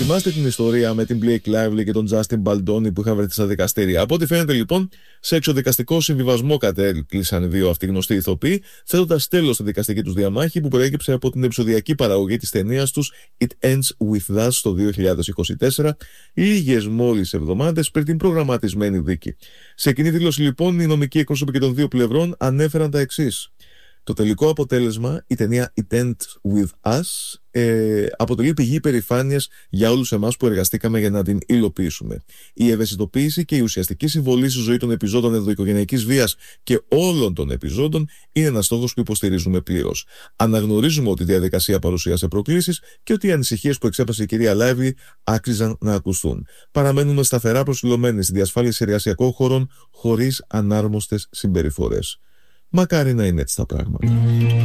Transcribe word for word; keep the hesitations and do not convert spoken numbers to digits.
Θυμάστε την ιστορία με την Blake Lively και τον Justin Baldoni που είχαν βρεθεί στα δικαστήρια? Από ό,τι φαίνεται λοιπόν, σε εξωδικαστικό συμβιβασμό κατέληξαν οι δύο αυτοί γνωστοί ηθοποιοί, θέτοντας τέλος στη δικαστική τους διαμάχη που προέκυψε από την επεισοδιακή παραγωγή της ταινίας τους It Ends With Us το δύο χιλιάδες είκοσι τέσσερα, λίγες μόλις εβδομάδες πριν την προγραμματισμένη δίκη. Σε κοινή δήλωση λοιπόν, οι νομικοί εκπρόσωποι και των δύο πλευρών ανέφεραν τα εξής. Το τελικό αποτέλεσμα, η ταινία It Ends With Us, ε, αποτελεί πηγή υπερηφάνειας για όλους εμάς που εργαστήκαμε για να την υλοποιήσουμε. Η ευαισθητοποίηση και η ουσιαστική συμβολή στη ζωή των επιζώντων ενδοοικογενειακής βίας και όλων των επιζώντων είναι ένας στόχος που υποστηρίζουμε πλήρως. Αναγνωρίζουμε ότι η διαδικασία παρουσίασε προκλήσεις και ότι οι ανησυχίες που εξέφρασε η κυρία Lively άξιζαν να ακουστούν. Παραμένουμε σταθερά προσιλωμένοι στη διασφάλιση εργασιακών χώρων χωρίς ανάρμοστες συμπεριφορές. Μακάρι να είναι έτσι τα πράγματα.